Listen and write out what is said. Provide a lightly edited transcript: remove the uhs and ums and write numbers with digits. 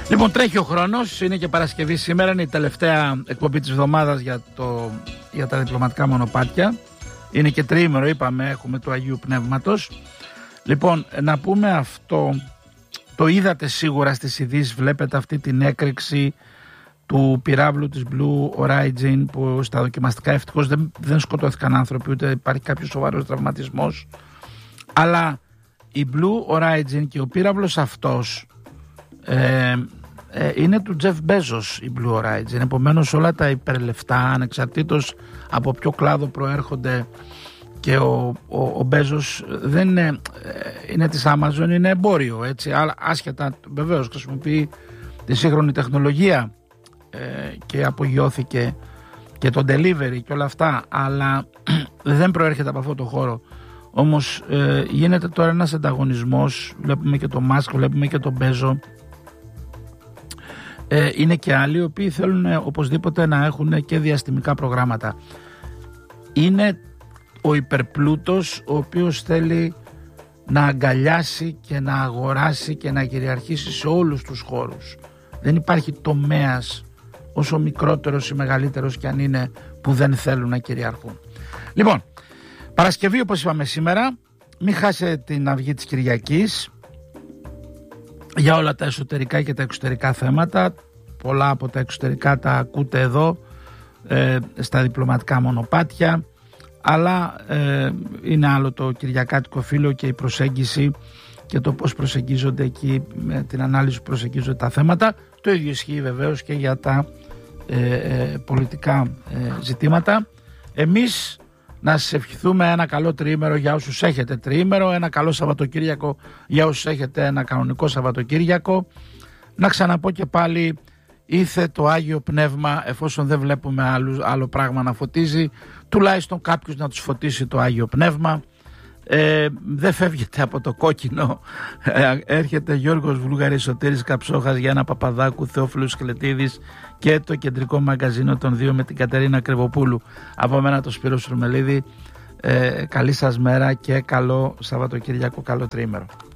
Λοιπόν, τρέχει ο χρόνος, είναι και Παρασκευή σήμερα, είναι η τελευταία εκπομπή της εβδομάδας για τα διπλωματικά μονοπάτια. Είναι και τριήμερο, είπαμε, έχουμε του Αγίου Πνεύματος. Λοιπόν, να πούμε αυτό, το είδατε σίγουρα στις ειδήσεις, βλέπετε αυτή την έκρηξη του πυράβλου της Blue Origin που στα δοκιμαστικά ευτυχώς δεν σκοτώθηκαν άνθρωποι, ούτε υπάρχει κάποιος σοβαρός τραυματισμός. Αλλά η Blue Origin και ο πύραυλος αυτός είναι του Jeff Bezos, η Blue Origin. Επομένως όλα τα υπερλεφτά, ανεξαρτήτως από ποιο κλάδο προέρχονται, και ο Bezos δεν είναι της Amazon, είναι εμπόριο, έτσι, αλλά άσχετα βεβαίως χρησιμοποιεί τη σύγχρονη τεχνολογία και απογειώθηκε και το delivery και όλα αυτά, αλλά δεν προέρχεται από αυτό το χώρο. Όμως γίνεται τώρα ένας ανταγωνισμός, βλέπουμε και το Musk, βλέπουμε και το Bezos, είναι και άλλοι οι οποίοι θέλουν οπωσδήποτε να έχουν και διαστημικά προγράμματα. Είναι ο υπερπλούτος ο οποίος θέλει να αγκαλιάσει και να αγοράσει και να κυριαρχήσει σε όλους τους χώρους. Δεν υπάρχει τομέας, όσο μικρότερος ή μεγαλύτερος κι αν είναι, που δεν θέλουν να κυριαρχούν. Λοιπόν, Παρασκευή όπως είπαμε σήμερα, μην χάσετε την αυγή της Κυριακής για όλα τα εσωτερικά και τα εξωτερικά θέματα. Πολλά από τα εξωτερικά τα ακούτε εδώ στα διπλωματικά μονοπάτια, αλλά είναι άλλο το κυριακάτικο φύλλο και η προσέγγιση και το πώς προσεγγίζονται εκεί, με την ανάλυση που προσεγγίζονται τα θέματα. Το ίδιο ισχύει βεβαίως και για τα πολιτικά ζητήματα. Εμείς να σας ευχηθούμε ένα καλό τριήμερο για όσους έχετε τριήμερο, ένα καλό Σαββατοκύριακο για όσους έχετε ένα κανονικό Σαββατοκύριακο. Να ξαναπώ και πάλι, ήθε το Άγιο Πνεύμα, εφόσον δεν βλέπουμε άλλο πράγμα να φωτίζει, τουλάχιστον κάποιους να τους φωτίσει το Άγιο Πνεύμα. Δεν φεύγετε από το κόκκινο. Έρχεται Γιώργος Βουλγαρής, Σωτήρης Καψόχας, Γιάννα Παπαδάκου, Θεόφιλος Κλετίδης και το κεντρικό μαγκαζίνο των δύο με την Κατερίνα Κρυβοπούλου. Από μένα το Σπύρο Σουρμελίδη. Καλή σας μέρα και καλό Σαββατοκύριακο, καλό τριήμερο.